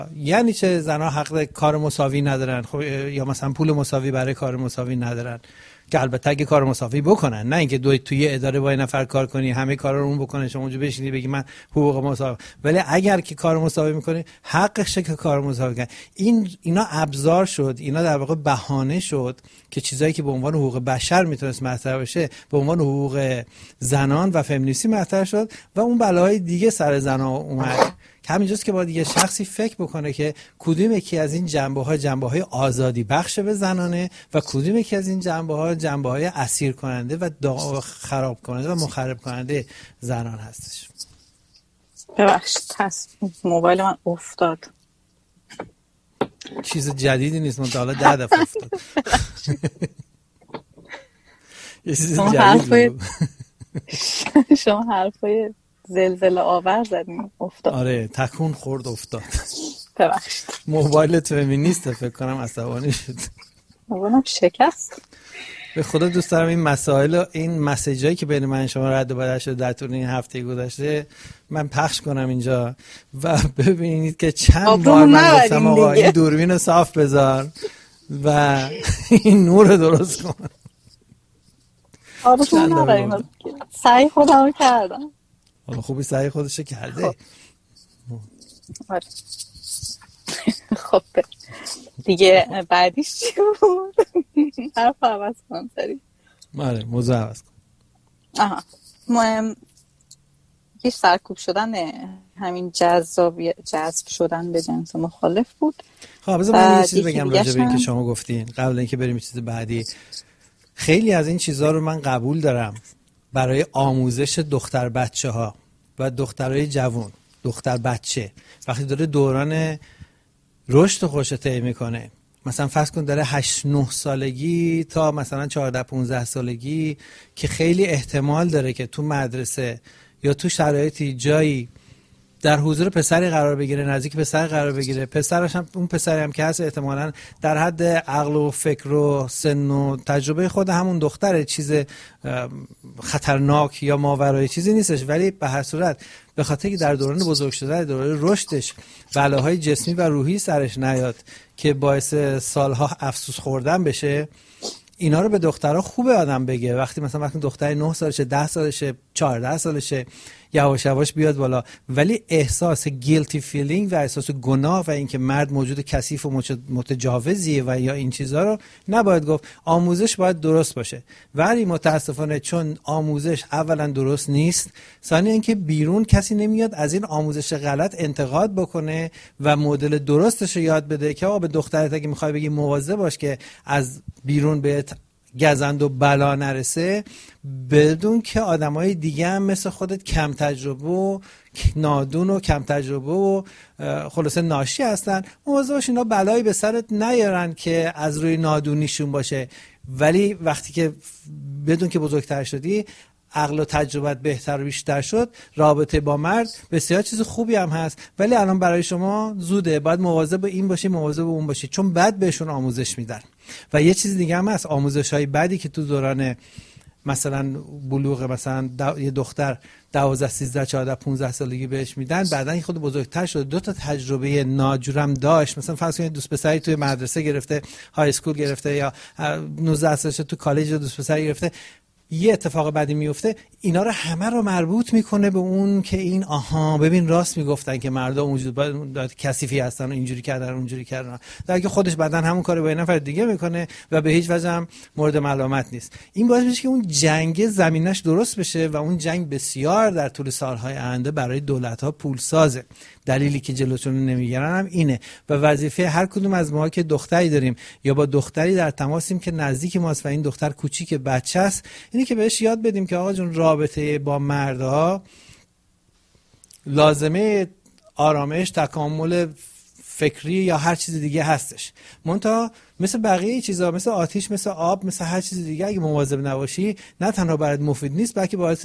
یعنی چه زنها حق کار مساوی ندارن؟ خب یا مثلا پول مساوی برای کار مساوی ندارن، که البته اگه کار مساوی بکنن، نه اینکه توی اداره با این نفر کار کنی همه کارا رو اون بکنه شما اونجا بشینی بگی من حقوق مساوی. ولی اگر که کار مساوی میکنی حقشه که کار مساوی کنی. اینا ابزار شد، اینا در واقع بهانه شد که چیزایی که به عنوان حقوق بشر میتونست مطرح بشه به عنوان حقوق زنان و فمینیستی مطرح شد و اون بلاهای دیگه سر زنها اومد. که همینجاست که باید یه شخصی فکر بکنه که کدوم یکی از این جنبه‌های آزادی بخش به زنانه و کدوم یکی از این جنبه‌های اسیر کننده و خراب کننده و مخرب کننده زنان هستش. ببخشید موبایل من افتاد. چیز جدیدی نیست، من تا حالا 10 دفعه افتاد. یه چیز جدید. شما حرفای زلزله آور زدیم افتاد. آره تکون خورد افتاد. ببخشید. موبایلت فمینیسته فکر کنم عصبانی شد. موبایلم شکست. به خدا دوست دارم این مسائل و این مسیجایی که بین من شما رد و بدل شده در طول این هفته گذشته من پخش کنم اینجا و ببینید که چند بار من گفتم آقا این دوربین رو صاف بذار و این نور رو درست کن. آبتون نبریم. سعی خودم رو کردم. حالا خوبی سعی خودشو کرده. آره. خب دیگه بعدیش چی بود؟ حرف عوض کنم سری. آره موضوع عوض کن. مهم یه سرکوب شدن همین جذب شدن به جنس مخالف بود. خب بذار من یه چیزی بگم راجع به این که شما گفتین قبل اینکه بریم چیز بعدی. خیلی از این چیزها رو من قبول دارم برای آموزش دختر بچه ها و دخترای جوان، دختر بچه وقتی داره دوران رشد خودش طی میکنه، مثلا فرض کن داره 8-9 سالگی تا مثلا 14-15 سالگی که خیلی احتمال داره که تو مدرسه یا تو شرایطی جایی در حضور پسری قرار بگیره، نزدیک پسر قرار بگیره، پسرش هم اون پسری هم که هست احتمالاً در حد عقل و فکر و سن و تجربه خود همون دختره، چیز خطرناک یا ماورای چیزی نیستش، ولی به هر صورت به خاطر که در دوران بزرگ شدن، دوران رشدش بلاهای جسمی و روحی سرش نیاد که باعث سالها افسوس خوردن بشه، اینا رو به دخترها خوبه آدم بگه. وقتی دختر 9 سالشه، 10 سالشه، 14 سالشه، یواش یواش بیاد بالا. ولی احساس گیلتی فیلینگ و احساس گناه و اینکه مرد موجود کثیف و متجاوزیه و یا این چیزها رو نباید گفت. آموزش باید درست باشه. ولی متاسفانه چون آموزش اولا درست نیست، ثانیا اینکه بیرون کسی نمیاد از این آموزش غلط انتقاد بکنه و مدل درستش رو یاد بده که آقا به دخترت اگه میخوای بگی مواظب باش که از بیرون بهت گزند و بلا نرسه، بدون که آدمای دیگه هم مثل خودت کم تجربه و نادون و کم تجربه و خلاصه ناشی هستن، مواظب باش اینا بلایی به سرت نیارن که از روی نادونیشون باشه. ولی وقتی که بدون که بزرگتر شدی، عقل و تجربت بهتر و بیشتر شد، رابطه با مرد بسیار چیز خوبی هم هست، ولی الان برای شما زوده، باید مواظب این باشی، مواظب اون باشی، چون بعد بهشون آموزش میدن. و یه چیز دیگه هم هست، آموزش‌های بعدی که تو دوران مثلا بلوغ مثلا یه دختر 12 13 14 15 سالگی بهش میدن، بعدن خود بزرگتر شده 2 تا تجربه ناجورم داشت، مثلا فرض کنید دوست پسری توی مدرسه گرفته، های اسکول گرفته، یا 19 سالشه تو کالج دوست پسری گرفته، یه اتفاق بعدی میفته، اینا رو همه رو مربوط میکنه به اون که این ببین راست میگفتن که مردا موجود کثیفی هستن و اینجوری کردن اونجوری کردن، در حالی که خودش بعدن همون کارو با یه نفر دیگه میکنه و به هیچ وجه هم مورد ملامت نیست. این باعث میشه که اون جنگ زمینش درست بشه و اون جنگ بسیار در طول سالهای آینده برای دولت‌ها پول سازه. دلیلی که جلوشون نمیگیرن هم اینه و وظیفه هر کدوم از ما که دختری داریم یا با دختری در تماسیم که نزدیک ماست و این دختر کوچیک بچه است، اینه که بهش یاد بدیم که آقا جون رابطه با مردها لازمه آرامش، تکامل فکری یا هر چیز دیگه هستش. منتها مثل بقیه چیزا، مثل آتش، مثل آب، مثل هر چیز دیگه اگه مواظب نباشی نه تنها برات مفید نیست بلکه باعث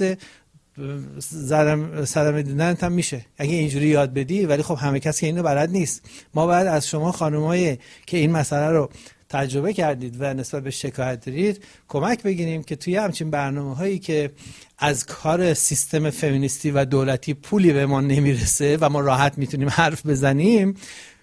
صدمه دیدنت هم میشه اگه اینجوری یاد بدی. ولی خب همه کس که اینو بلد نیست. ما باید از شما خانمایی که این مسئله رو تجربه کردید و نسبت به شکایت دارید کمک بگیریم که توی همچین برنامه‌هایی که از کار سیستم فمینیستی و دولتی پولی به ما نمیرسه و ما راحت میتونیم حرف بزنیم،